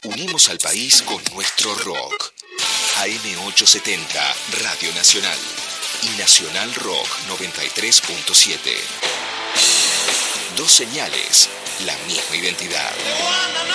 Unimos al país con nuestro rock. AM870, Radio Nacional. Y Nacional Rock 93.7. Dos señales, la misma identidad.